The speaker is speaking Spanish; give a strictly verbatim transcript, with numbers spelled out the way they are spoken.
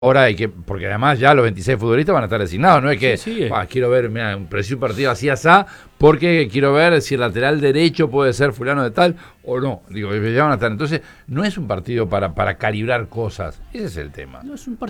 Ahora hay que, porque además ya los veintiséis futbolistas van a estar designados, no es que Sí, sí. ah, quiero ver, mira, un preciso partido así asá, porque quiero ver si el lateral derecho puede ser fulano de tal o no. Digo, ya van a estar. Entonces, no es un partido para, para calibrar cosas, ese es el tema. No es un